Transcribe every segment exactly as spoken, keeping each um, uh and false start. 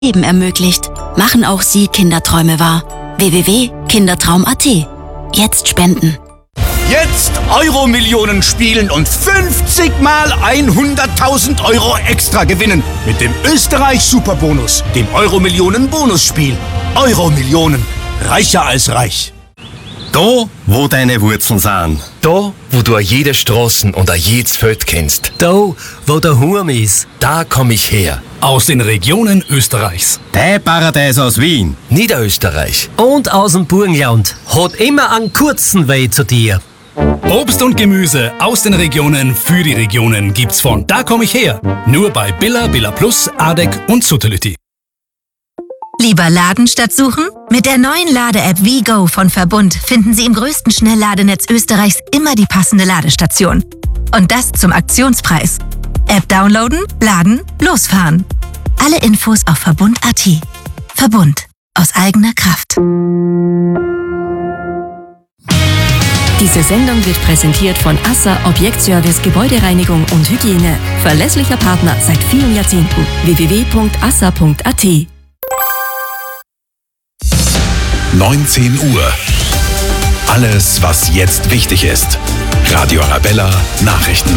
Leben ermöglicht. Machen auch Sie Kinderträume wahr. w w w punkt kindertraum punkt a t. Jetzt spenden. Jetzt Euro-Millionen spielen und fünfzig mal hunderttausend Euro extra gewinnen. Mit dem Österreich-Superbonus, dem Euro-Millionen-Bonusspiel. Euro-Millionen. Reicher als reich. Da, wo deine Wurzeln sind. Da, wo du a jede Straßen und a jedes Feld kennst. Da, wo der Hurm ist. Da komm ich her. Aus den Regionen Österreichs. Dein Paradies aus Wien. Niederösterreich. Und aus dem Burgenland. Hat immer einen kurzen Weg zu dir. Obst und Gemüse aus den Regionen für die Regionen gibt's von Da komm ich her. Nur bei Billa, Billa Plus, Adek und Sutherlütti. Lieber Laden statt suchen? Mit der neuen Lade-App WeGo von Verbund finden Sie im größten Schnellladenetz Österreichs immer die passende Ladestation. Und das zum Aktionspreis. App downloaden, laden, losfahren. Alle Infos auf verbund punkt a t. Verbund. Aus eigener Kraft. Diese Sendung wird präsentiert von ASSA Objektservice Gebäudereinigung und Hygiene. Verlässlicher Partner seit vielen Jahrzehnten. w w w punkt assa punkt a t. neunzehn Uhr. Alles, was jetzt wichtig ist. Radio Arabella Nachrichten.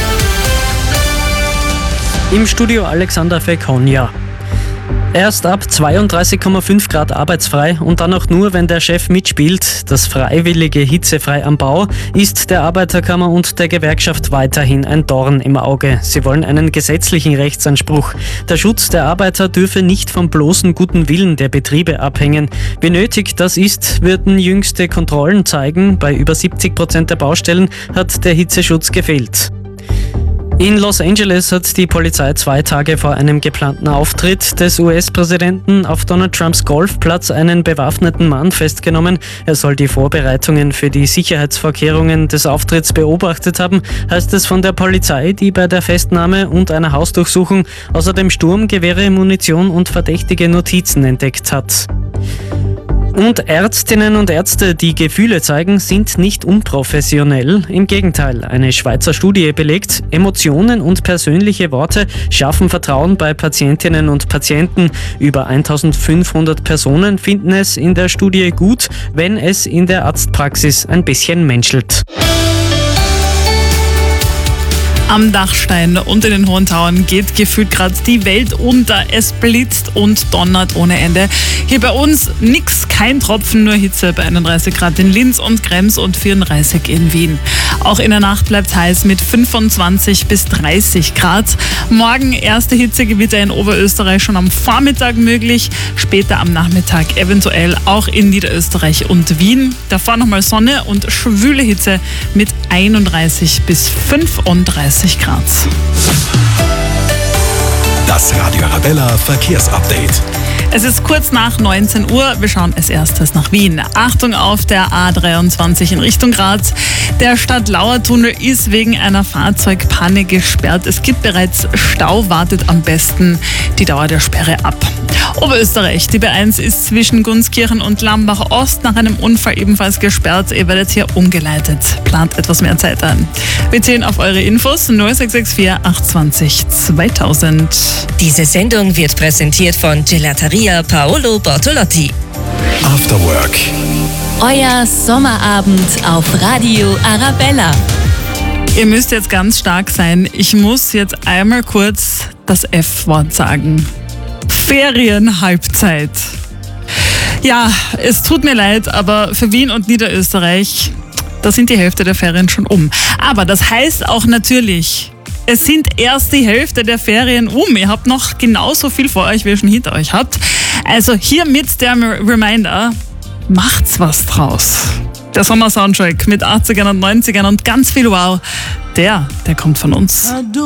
Im Studio Alexander Fekonja. Erst ab zweiunddreißig Komma fünf Grad arbeitsfrei und dann auch nur, wenn der Chef mitspielt. Das freiwillige Hitzefrei am Bau ist der Arbeiterkammer und der Gewerkschaft weiterhin ein Dorn im Auge. Sie wollen einen gesetzlichen Rechtsanspruch. Der Schutz der Arbeiter dürfe nicht vom bloßen guten Willen der Betriebe abhängen. Wie nötig das ist, würden jüngste Kontrollen zeigen. Bei über siebzig Prozent der Baustellen hat der Hitzeschutz gefehlt. In Los Angeles hat die Polizei zwei Tage vor einem geplanten Auftritt des U S-Präsidenten auf Donald Trumps Golfplatz einen bewaffneten Mann festgenommen. Er soll die Vorbereitungen für die Sicherheitsvorkehrungen des Auftritts beobachtet haben, heißt es von der Polizei, die bei der Festnahme und einer Hausdurchsuchung außerdem Sturmgewehre, Munition und verdächtige Notizen entdeckt hat. Und Ärztinnen und Ärzte, die Gefühle zeigen, sind nicht unprofessionell. Im Gegenteil, eine Schweizer Studie belegt, Emotionen und persönliche Worte schaffen Vertrauen bei Patientinnen und Patienten. Über eintausendfünfhundert Personen finden es in der Studie gut, wenn es in der Arztpraxis ein bisschen menschelt. Am Dachstein und in den Hohen Tauern geht gefühlt gerade die Welt unter. Es blitzt und donnert ohne Ende. Hier bei uns nix, kein Tropfen, nur Hitze bei einunddreißig Grad in Linz und Krems und vierunddreißig in Wien. Auch in der Nacht bleibt es heiß mit fünfundzwanzig bis dreißig Grad. Morgen erste Hitzegewitter in Oberösterreich schon am Vormittag möglich. Später am Nachmittag eventuell auch in Niederösterreich und Wien. Davor nochmal Sonne und schwüle Hitze mit einunddreißig bis fünfunddreißig Grad. Das Radio Arabella Verkehrsupdate. Es ist kurz nach neunzehn Uhr. Wir schauen als erstes nach Wien. Achtung auf der A dreiundzwanzig in Richtung Graz. Der Stadtlauer-Tunnel ist wegen einer Fahrzeugpanne gesperrt. Es gibt bereits Stau, wartet am besten die Dauer der Sperre ab. Oberösterreich, die B eins ist zwischen Gunskirchen und Lambach Ost nach einem Unfall ebenfalls gesperrt. Ihr werdet hier umgeleitet. Plant etwas mehr Zeit ein. Wir zählen auf eure Infos null sechs sechs vier achtundzwanzig zweitausend. Diese Sendung wird präsentiert von Gelateria Paolo Bortolotti. After Work. Euer Sommerabend auf Radio Arabella. Ihr müsst jetzt ganz stark sein. Ich muss jetzt einmal kurz das F-Wort sagen. Ferienhalbzeit. Ja, es tut mir leid, aber für Wien und Niederösterreich, da sind die Hälfte der Ferien schon um. Aber das heißt auch natürlich, es sind erst die Hälfte der Ferien um. Ihr habt noch genauso viel vor euch, wie ihr schon hinter euch habt. Also hier mit der Reminder, macht's was draus. Der Sommer-Soundtrack mit achtzigern und neunzigern und ganz viel Wow, der, der kommt von uns.